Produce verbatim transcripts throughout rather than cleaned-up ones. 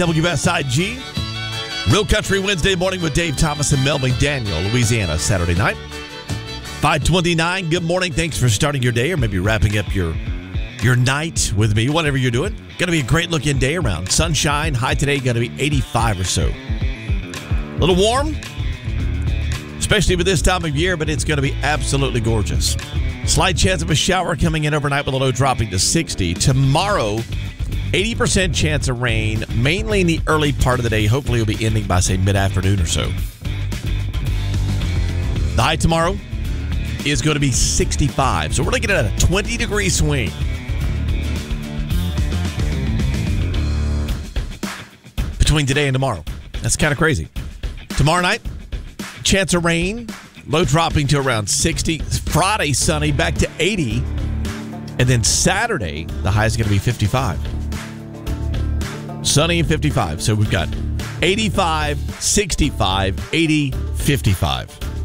W S I G, Real Country Wednesday morning with Dave Thomas and Mel McDaniel, Louisiana, Saturday night. five twenty-nine, good morning. Thanks for starting your day or maybe wrapping up your your night with me, whatever you're doing. Going to be a great looking day around. Sunshine, high today going to be eighty-five or so. A little warm, especially with this time of year, but it's going to be absolutely gorgeous. Slight chance of a shower coming in overnight with a low dropping to sixty. Tomorrow, eighty percent chance of rain, mainly in the early part of the day. Hopefully it'll be ending by, say, mid-afternoon or so. The high tomorrow is going to be sixty-five. So we're looking at a twenty-degree swing. Between today and tomorrow. That's kind of crazy. Tomorrow night, chance of rain, low dropping to around sixty. Friday, sunny, back to eighty. And then Saturday, the high is going to be fifty-five. Sunny and fifty-five. So we've got eighty-five, sixty-five, eighty, fifty-five.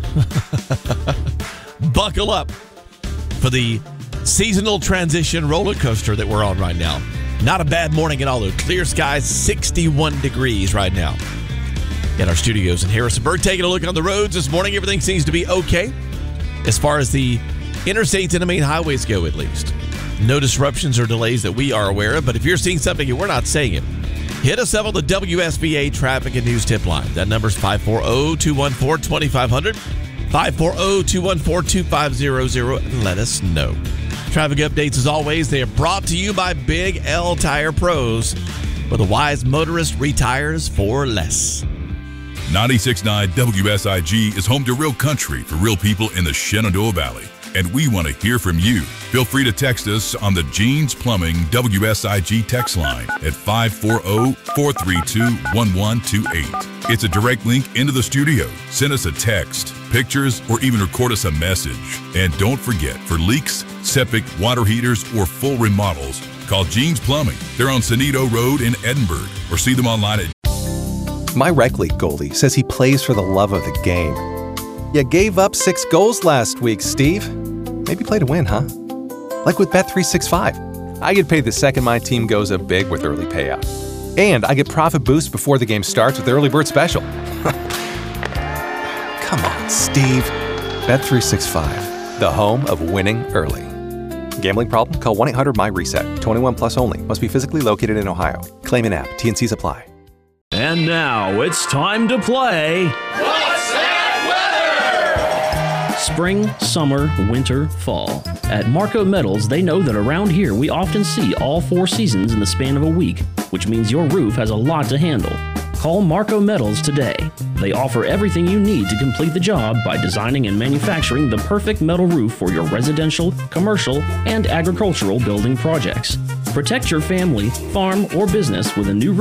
Buckle up for the seasonal transition roller coaster that we're on right now. Not a bad morning at all, though. Clear skies, sixty-one degrees right now at our studios in Harrisonburg. Taking a look on the roads this morning, everything seems to be okay as far as the interstates and the main highways go, at least. No disruptions or delays that we are aware of, but if you're seeing something and we're not saying it, hit us up on the W S B A Traffic and News Tip Line. That number is five four zero, two one four, two five zero zero, five four zero, two one four, two five zero zero, and let us know. Traffic updates, as always, they are brought to you by Big L Tire Pros, where the wise motorist retires for less. ninety-six point nine W S I G is home to Real Country for real people in the Shenandoah Valley. And we want to hear from you. Feel free to text us on the Jeans Plumbing W S I G text line at five four zero, four three two, one one two eight. It's a direct link into the studio. Send us a text, pictures, or even record us a message. And don't forget, for leaks, septic, water heaters, or full remodels, call Jeans Plumbing. They're on Sonito Road in Edinburgh, or see them online at... My rec league goalie says he plays for the love of the game. You gave up six goals last week, Steve. Maybe play to win, huh? Like with Bet three sixty-five. I get paid the second my team goes up big with early payout. And I get profit boost before the game starts with the early bird special. Come on, Steve. Bet three sixty-five, the home of winning early. Gambling problem? Call one eight hundred M Y reset. twenty-one plus only. Must be physically located in Ohio. Claim in app. T and Cs apply. And now it's time to play... What's That Weather? Spring, summer, winter, fall. At Marco Metals, they know that around here we often see all four seasons in the span of a week, which means your roof has a lot to handle. Call Marco Metals today. They offer everything you need to complete the job by designing and manufacturing the perfect metal roof for your residential, commercial, and agricultural building projects. Protect your family, farm, or business with a new roof